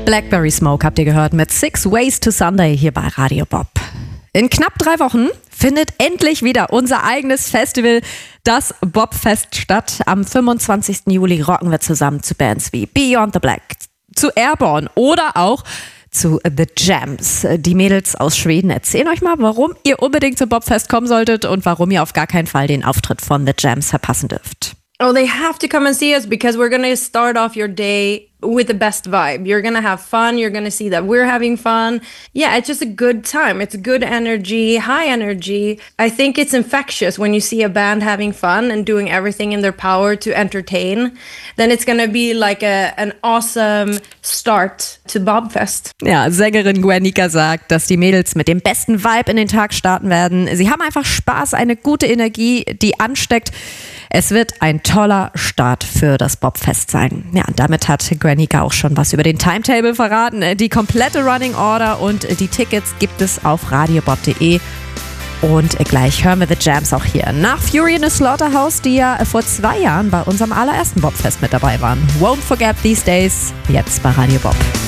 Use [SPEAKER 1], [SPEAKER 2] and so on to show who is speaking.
[SPEAKER 1] Blackberry Smoke habt ihr gehört mit Six Ways to Sunday hier bei Radio Bob. In knapp 3 Wochen findet endlich wieder unser eigenes Festival, das Bobfest, statt. Am 25. Juli rocken wir zusammen zu Bands wie Beyond the Black, zu Airborne oder auch zu The Jams. Die Mädels aus Schweden erzählen euch mal, warum ihr unbedingt zum Bobfest kommen solltet und warum ihr auf gar keinen Fall den Auftritt von The Jams verpassen dürft.
[SPEAKER 2] Oh, they have to come and see us because we're going to start off your day with the best vibe. You're going to have fun. You're going to see that we're having fun. Yeah, it's just a good time. It's good energy, high energy. I think it's infectious when you see a band having fun and doing everything in their power to entertain. Then it's going to be like an awesome start to Bobfest.
[SPEAKER 1] Ja, Sängerin Guernica sagt, dass die Mädels mit dem besten Vibe in den Tag starten werden. Sie haben einfach Spaß, eine gute Energie, die ansteckt. Es wird ein toller Start für das Bobfest sein. Ja, und damit hat Guernica auch schon was über den Timetable verraten. Die komplette Running Order und die Tickets gibt es auf radiobob.de. Und gleich hören wir The Jams auch hier. Nach Fury in the Slaughterhouse, die ja vor 2 Jahren bei unserem allerersten Bobfest mit dabei waren. Won't Forget These Days, jetzt bei Radio Bob.